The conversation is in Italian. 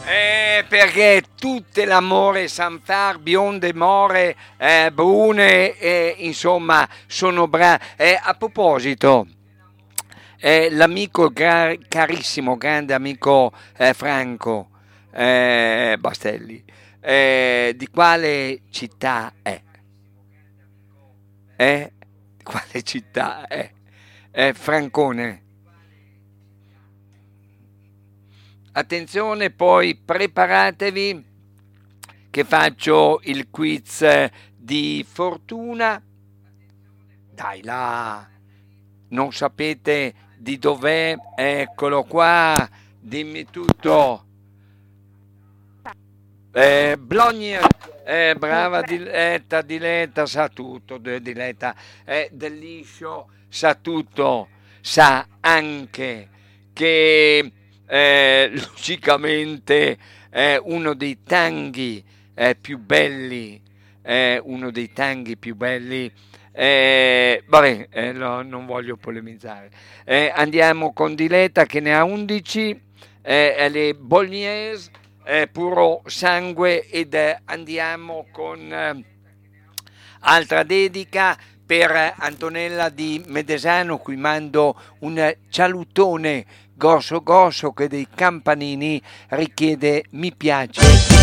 Perché tutte l'amore san far, bionde, more, brune, insomma, sono brave. A proposito, l'amico carissimo, grande amico Franco Bastelli, di quale città è? Di quale città è? Francone. Attenzione, poi preparatevi che faccio il quiz di fortuna. Dai là, non sapete di dov'è? Eccolo qua, dimmi tutto. Blogni, brava Diletta, sa tutto, Diletta, del liscio, sa tutto, sa anche che logicamente è uno dei tanghi più belli, uno dei tanghi più belli, vabbè, non voglio polemizzare. Andiamo con Diletta che ne ha 11, le Bolognese, puro sangue, ed andiamo con altra dedica per Antonella di Medesano, cui mando un cialutone grosso grosso che dei campanini richiede mi piace.